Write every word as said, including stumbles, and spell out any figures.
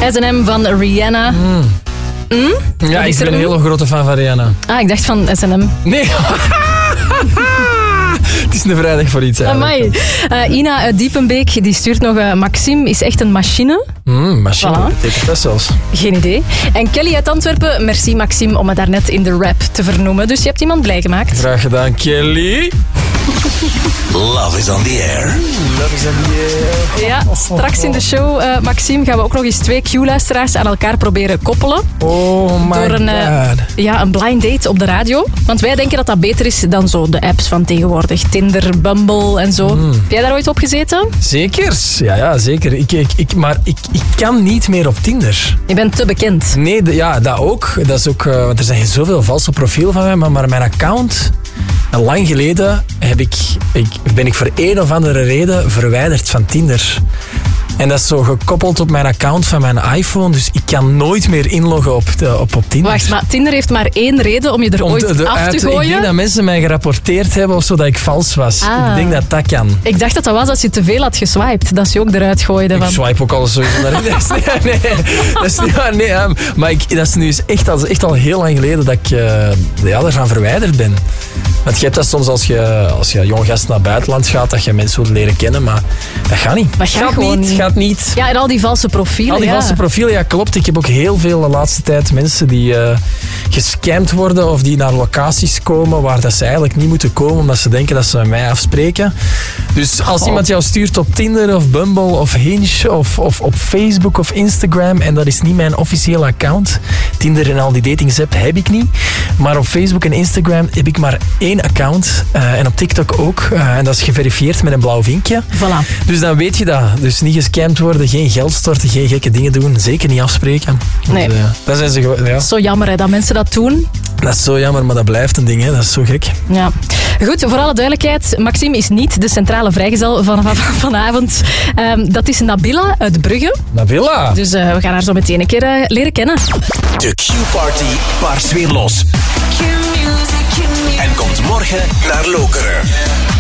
S en M van Rihanna. Mm. Mm? Ja, ik ben een hele grote fan van Rihanna. Ah, ik dacht van S en M. Nee. Het is een vrijdag voor iets eigenlijk. Amai. Uh, Ina uit Diepenbeek die stuurt nog... Uh, Maxime is echt een machine. Mm, machine, Voilà. betekent dat zelfs. Geen idee. En Kelly uit Antwerpen, merci Maxime om me daarnet in de rap te vernoemen. Dus je hebt iemand blij gemaakt. Graag gedaan, Kelly. Love is on the air. Love is on the air. Ja, straks in de show, uh, Maxime, gaan we ook nog eens twee Q-luisteraars aan elkaar proberen koppelen. Oh my door een, uh, god. Ja, een blind date op de radio. Want wij denken dat dat beter is dan zo de apps van tegenwoordig. Tinder, Bumble en zo. Mm. Heb jij daar ooit op gezeten? Zeker. Ja, ja, zeker. Ik, ik, ik, maar ik, ik kan niet meer op Tinder. Je bent te bekend. Nee, de, ja, dat ook. Dat is ook uh, want er zijn zoveel valse profielen van mij. Maar, maar mijn account... En lang geleden heb ik, ik, ben ik voor een of andere reden verwijderd van Tinder. En dat is zo gekoppeld op mijn account van mijn iPhone. Dus ik kan nooit meer inloggen op, de, op, op Tinder. Wacht, maar Tinder heeft maar één reden om je er Om ooit de, de, af uit, te gooien. Ik denk dat mensen mij gerapporteerd hebben of zo dat ik vals was. Ah. Ik denk dat dat kan. Ik dacht dat dat was als je te veel had geswiped. Dat ze je ook eruit gooiden. Ik Van... swipe ook al sowieso naar in. Nee, nee, dat is niet waar. Nee, um, maar ik, dat is nu echt al, echt al heel lang geleden dat ik uh, ja, ervan verwijderd ben. Want je hebt dat soms als je, als je jong gast naar het buitenland gaat, dat je mensen wilt leren kennen, maar dat gaat niet. Dat gaat gaat gewoon niet. niet. Gaat niet. Ja, en al die valse profielen. Al die ja. valse profielen, ja klopt. Ik heb ook heel veel de laatste tijd mensen die uh, gescamd worden of die naar locaties komen waar dat ze eigenlijk niet moeten komen omdat ze denken dat ze met mij afspreken. Dus als Oh. iemand jou stuurt op Tinder of Bumble of Hinge of, of op Facebook of Instagram en dat is niet mijn officiële account. Tinder en al die datingsapp heb ik niet. Maar op Facebook en Instagram heb ik maar één account. Uh, en op TikTok ook. Uh, en dat is geverifieerd met een blauw vinkje. Voilà. Dus dan weet je dat. Dus niet gescamd worden, geen geld storten, geen gekke dingen doen. Zeker niet afspreken. Nee. Dus, uh, dat, zijn ze, gewoon- ja. Zo jammer hè, dat mensen dat doen. Dat is zo jammer, maar dat blijft een ding. Hè. Dat is zo gek. Ja. Goed, voor alle duidelijkheid. Maxime is niet de centrale vrijgezel van, van, van vanavond. Um, dat is Nabila uit Brugge. Nabila. Dus uh, we gaan haar zo meteen een keer uh, leren kennen. De Q-party barst weer los. En komt morgen naar Lokeren.